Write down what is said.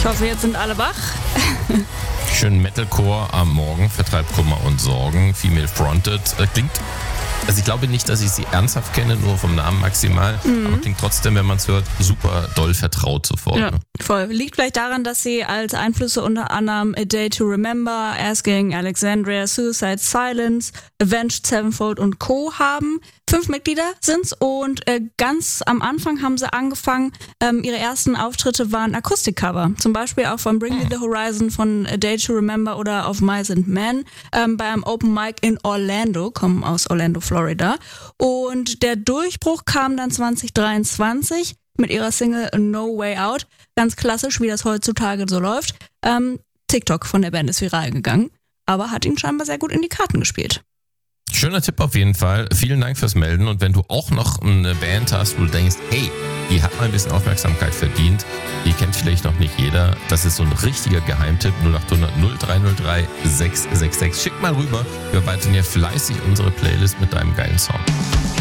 Ich hoffe, jetzt sind alle wach. Schön Metalcore am Morgen, vertreibt Kummer und Sorgen. Female Fronted. Klingt, also ich glaube nicht, dass ich sie ernsthaft kenne, nur vom Namen maximal. Aber klingt trotzdem, wenn man es hört, super doll vertraut sofort. Ja, Ne? voll. Liegt vielleicht daran, dass sie als Einflüsse unter anderem A Day to Remember, Asking Alexandria, Suicide Silence, Avenged Sevenfold und Co. haben. 5 Mitglieder sind's und ganz am Anfang haben sie angefangen, ihre ersten Auftritte waren Akustikcover. Zum Beispiel auch von Bring Me the Horizon, von A Day to Remember oder auf Mice and Men bei einem Open Mic in Orlando, kommen aus Orlando, Florida. Und der Durchbruch kam dann 2023 mit ihrer Single No Way Out. Ganz klassisch, wie das heutzutage so läuft. TikTok von der Band ist viral gegangen, aber hat ihnen scheinbar sehr gut in die Karten gespielt. Schöner Tipp auf jeden Fall. Vielen Dank fürs Melden. Und wenn du auch noch eine Band hast, wo du denkst, hey, die hat mal ein bisschen Aufmerksamkeit verdient, die kennt vielleicht noch nicht jeder, das ist so ein richtiger Geheimtipp. 0800 0303 666. Schick mal rüber. Wir erweitern hier fleißig unsere Playlist mit deinem geilen Song.